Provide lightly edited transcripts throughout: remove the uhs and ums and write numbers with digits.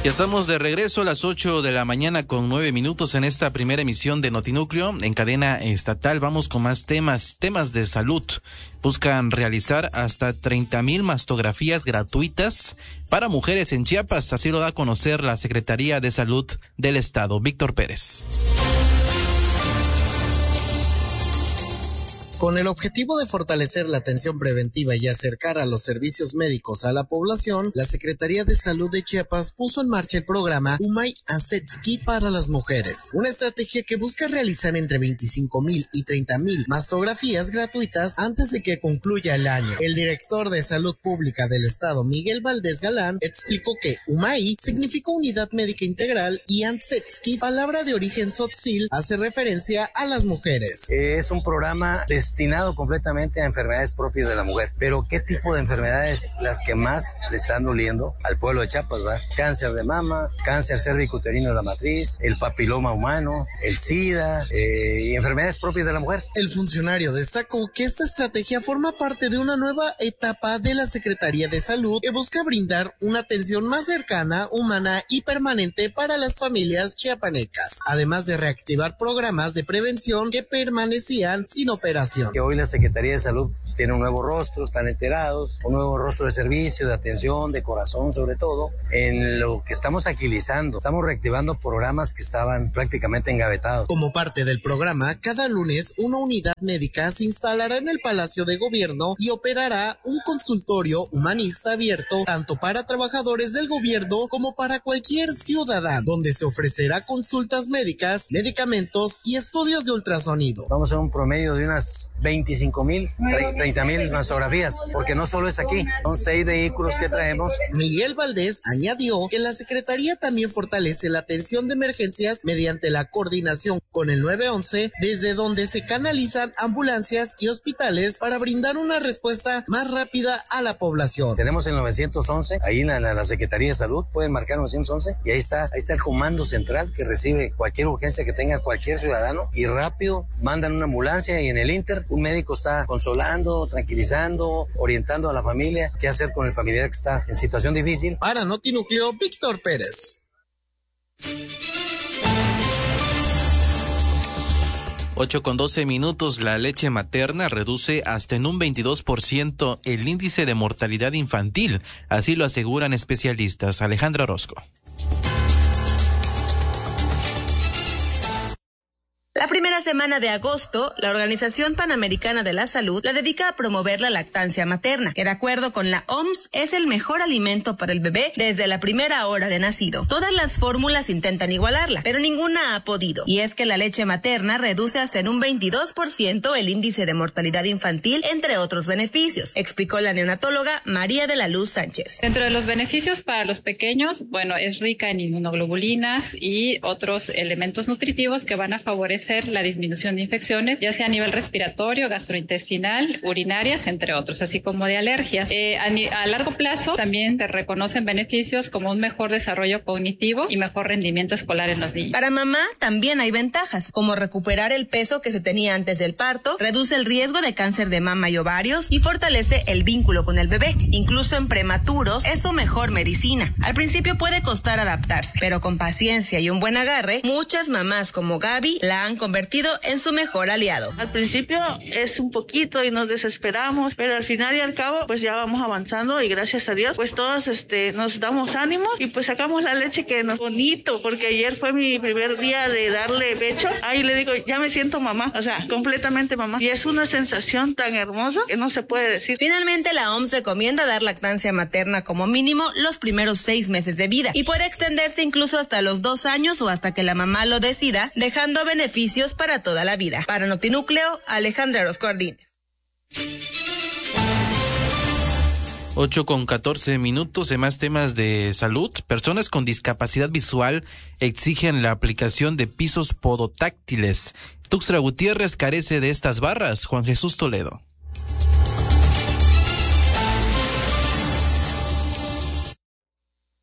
Ya estamos de regreso a las 8 de la mañana con 9 minutos en esta primera emisión de Notinúcleo en cadena estatal. Vamos con más temas de salud. Buscan realizar hasta 30,000 mastografías gratuitas para mujeres en Chiapas. Así lo da a conocer la Secretaría de Salud del Estado. Víctor Pérez. Con el objetivo de fortalecer la atención preventiva y acercar a los servicios médicos a la población, la Secretaría de Salud de Chiapas puso en marcha el programa Umay Asetski para las mujeres, una estrategia que busca realizar entre 25,000 y 30,000 mastografías gratuitas antes de que concluya el año. El director de Salud Pública del Estado, Miguel Valdés Galán, explicó que Umay significa Unidad Médica Integral y Asetski, palabra de origen tzotzil, hace referencia a las mujeres. Es un programa destinado completamente a enfermedades propias de la mujer. Pero ¿qué tipo de enfermedades las que más le están doliendo al pueblo de Chiapas, va? Cáncer de mama, cáncer cérvico-uterino de la matriz, el papiloma humano, el SIDA y enfermedades propias de la mujer. El funcionario destacó que esta estrategia forma parte de una nueva etapa de la Secretaría de Salud que busca brindar una atención más cercana, humana y permanente para las familias chiapanecas, además de reactivar programas de prevención que permanecían sin operación. Que hoy la Secretaría de Salud tiene un nuevo rostro, están enterados, un nuevo rostro de servicio, de atención, de corazón sobre todo, en lo que estamos agilizando. Estamos reactivando programas que estaban prácticamente engavetados. Como parte del programa, cada lunes una unidad médica se instalará en el Palacio de Gobierno y operará un consultorio humanista abierto tanto para trabajadores del gobierno como para cualquier ciudadano, donde se ofrecerá consultas médicas, medicamentos y estudios de ultrasonido. Vamos a un promedio de unas 25,000, 30,000 mastografías, porque no solo es aquí, son 6 vehículos que traemos. Miguel Valdés añadió que la Secretaría también fortalece la atención de emergencias mediante la coordinación con el 911, desde donde se canalizan ambulancias y hospitales para brindar una respuesta más rápida a la población. Tenemos el 911, ahí en la Secretaría de Salud, pueden marcar 911 y ahí está el comando central que recibe cualquier urgencia que tenga cualquier ciudadano y rápido mandan una ambulancia y en el Inter un médico está consolando, tranquilizando, orientando a la familia qué hacer con el familiar que está en situación difícil. Para Notinúcleo, Víctor Pérez. 8:12. La leche materna reduce hasta en un 22% el índice de mortalidad infantil. Así lo aseguran especialistas. Alejandra Orozco. La primera semana de agosto, la Organización Panamericana de la Salud la dedica a promover la lactancia materna, que de acuerdo con la OMS es el mejor alimento para el bebé desde la primera hora de nacido. Todas las fórmulas intentan igualarla, pero ninguna ha podido. Y es que la leche materna reduce hasta en un 22% el índice de mortalidad infantil, entre otros beneficios, explicó la neonatóloga María de la Luz Sánchez. Dentro de los beneficios para los pequeños, es rica en inmunoglobulinas y otros elementos nutritivos que van a favorecer la disminución de infecciones, ya sea a nivel respiratorio, gastrointestinal, urinarias, entre otros, así como de alergias. A largo plazo también se reconocen beneficios como un mejor desarrollo cognitivo y mejor rendimiento escolar en los niños. Para mamá también hay ventajas, como recuperar el peso que se tenía antes del parto, reduce el riesgo de cáncer de mama y ovarios y fortalece el vínculo con el bebé. Incluso en prematuros es su mejor medicina. Al principio puede costar adaptarse, pero con paciencia y un buen agarre, muchas mamás como Gaby la han convertido en su mejor aliado. Al principio es un poquito y nos desesperamos, pero al final y al cabo pues ya vamos avanzando y gracias a Dios pues todos nos damos ánimos y pues sacamos la leche que nos bonito, porque ayer fue mi primer día de darle pecho. Ahí le digo, ya me siento mamá, completamente mamá, y es una sensación tan hermosa que no se puede decir. Finalmente la OMS recomienda dar lactancia materna como mínimo los primeros 6 meses de vida y puede extenderse incluso hasta los 2 años o hasta que la mamá lo decida, dejando beneficios para toda la vida. Para Notinúcleo, Alejandra Orozco Ardínez. 8:14. En más temas de salud, personas con discapacidad visual exigen la aplicación de pisos podotáctiles. Tuxtla Gutiérrez carece de estas barras. Juan Jesús Toledo.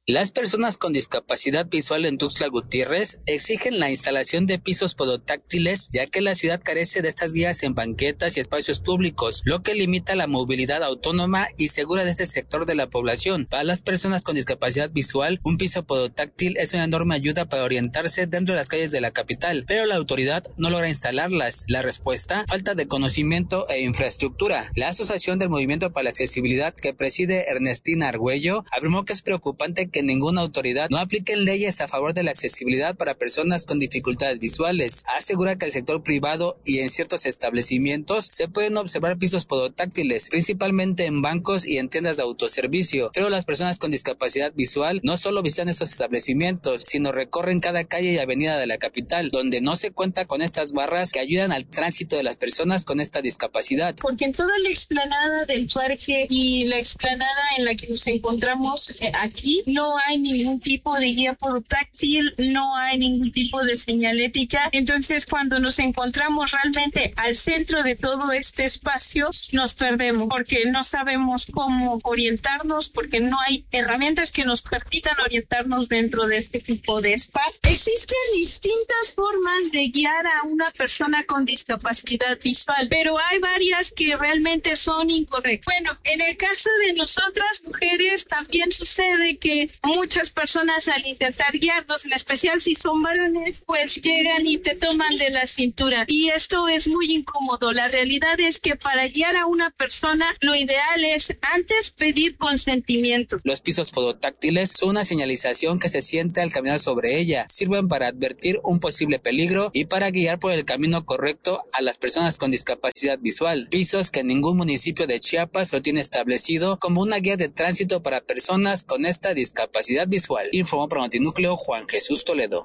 Las personas con discapacidad visual en Tuxtla Gutiérrez exigen la instalación de pisos podotáctiles, ya que la ciudad carece de estas guías en banquetas y espacios públicos, lo que limita la movilidad autónoma y segura de este sector de la población. Para las personas con discapacidad visual, un piso podotáctil es una enorme ayuda para orientarse dentro de las calles de la capital, pero la autoridad no logra instalarlas. La respuesta: falta de conocimiento e infraestructura. La Asociación del Movimiento para la Accesibilidad, que preside Ernestina Argüello, afirmó que es preocupante que ninguna autoridad no aplique leyes a favor de la accesibilidad para personas con dificultades visuales. Asegura que el sector privado y en ciertos establecimientos se pueden observar pisos podotáctiles, principalmente en bancos y en tiendas de autoservicio, pero las personas con discapacidad visual no solo visitan esos establecimientos, sino recorren cada calle y avenida de la capital, donde no se cuenta con estas barras que ayudan al tránsito de las personas con esta discapacidad. Porque en toda la explanada del parque y la explanada en la que nos encontramos aquí, no hay ningún tipo de guía podotáctil, no hay ningún tipo de señalética. Entonces, cuando nos encontramos realmente al centro de todo este espacio, nos perdemos porque no sabemos cómo orientarnos, porque no hay herramientas que nos permitan orientarnos dentro de este tipo de espacio. Existen distintas formas de guiar a una persona con discapacidad visual, pero hay varias que realmente son incorrectas. Bueno, en el caso de nosotras mujeres también sucede que muchas personas al intentar guiarnos, en especial si son varones, pues llegan y te toman de la cintura. Y esto es muy incómodo. La realidad es que para guiar a una persona, lo ideal es antes pedir consentimiento. Los pisos podotáctiles son una señalización que se siente al caminar sobre ella. Sirven para advertir un posible peligro y para guiar por el camino correcto a las personas con discapacidad visual. Pisos que ningún municipio de Chiapas lo tiene establecido como una guía de tránsito para personas con esta discapacidad visual. Informó para Notinúcleo Juan Jesús Toledo.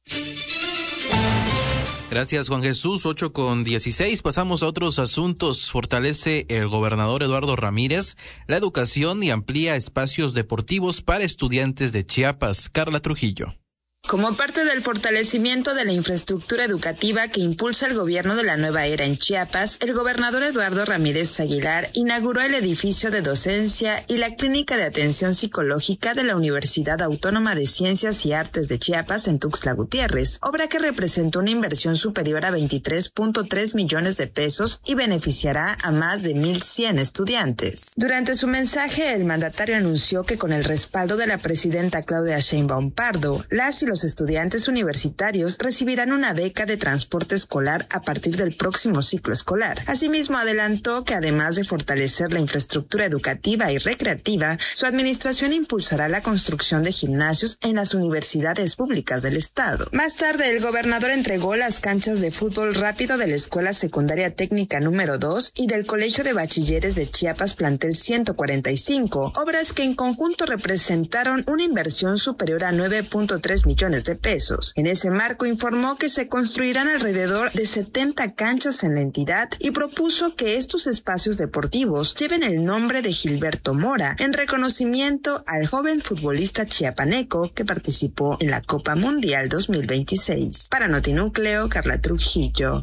Gracias, Juan Jesús. 8:16. Pasamos a otros asuntos. Fortalece el gobernador Eduardo Ramírez la educación y amplía espacios deportivos para estudiantes de Chiapas. Carla Trujillo. Como parte del fortalecimiento de la infraestructura educativa que impulsa el gobierno de la nueva era en Chiapas, el gobernador Eduardo Ramírez Aguilar inauguró el edificio de docencia y la clínica de atención psicológica de la Universidad Autónoma de Ciencias y Artes de Chiapas en Tuxtla Gutiérrez, obra que representó una inversión superior a 23.3 millones de pesos y beneficiará a más de 1,100 estudiantes. Durante su mensaje, el mandatario anunció que con el respaldo de la presidenta Claudia Sheinbaum Pardo, las y los estudiantes universitarios recibirán una beca de transporte escolar a partir del próximo ciclo escolar. Asimismo, adelantó que además de fortalecer la infraestructura educativa y recreativa, su administración impulsará la construcción de gimnasios en las universidades públicas del estado. Más tarde, el gobernador entregó las canchas de fútbol rápido de la Escuela Secundaria Técnica número 2 y del Colegio de Bachilleres de Chiapas Plantel 145, obras que en conjunto representaron una inversión superior a 9.3 millones de pesos. En ese marco informó que se construirán alrededor de 70 canchas en la entidad y propuso que estos espacios deportivos lleven el nombre de Gilberto Mora en reconocimiento al joven futbolista chiapaneco que participó en la Copa Mundial 2026. Para Notinúcleo, Carla Trujillo.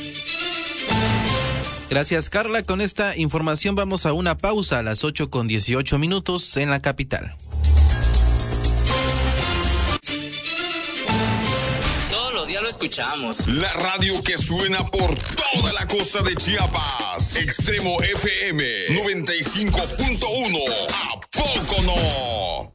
Gracias, Carla. Con esta información vamos a una pausa a las 8:18 en la capital. Ya lo escuchamos. La radio que suena por toda la costa de Chiapas. Extremo FM 95.1. ¿A poco no?